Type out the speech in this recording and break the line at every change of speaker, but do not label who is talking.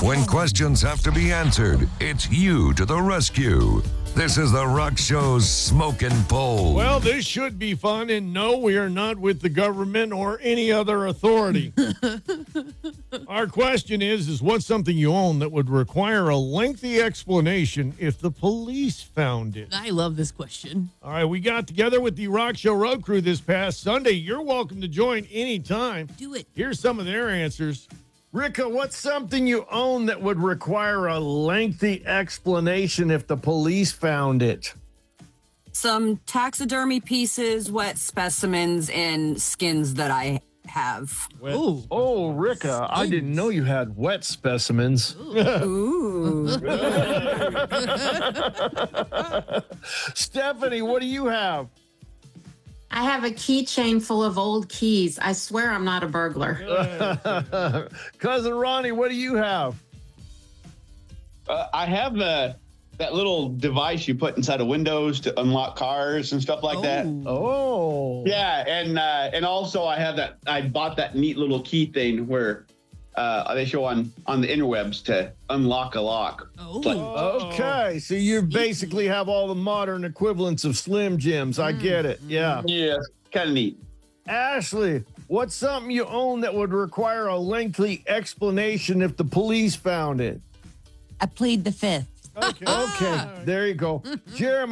When questions have to be answered, it's you to the rescue. This is The Rock Show's Smoke and Poll.
Well, this should be fun, and no, we are not with the government or any other authority. Our question is what's something you own that would require a lengthy explanation if the police found it?
I love this question.
All right, we got together with the Rock Show Road Crew this past Sunday. You're welcome to join anytime.
Do it.
Here's some of their answers. Rika, what's something you own that would require a lengthy explanation if the police found it?
Some taxidermy pieces, wet specimens, and skins that I have.
Ooh.
Oh, Rika, I didn't know you had wet specimens.
Ooh.
Stephanie, what do you have?
I have a keychain full of old keys. I swear I'm not a burglar.
Cousin Ronnie, what do you have?
I have that little device you put inside of windows to unlock cars and stuff like that.
Oh.
Yeah, and also I have that. I bought that neat little key thing where they show on the interwebs to unlock a lock.
Okay, so you basically have all the modern equivalents of Slim Jims. I get it. Yeah.
Yeah, kind of neat.
Ashley, what's something you own that would require a lengthy explanation if the police found it?
I plead the fifth.
Okay, there you go. Jeremy,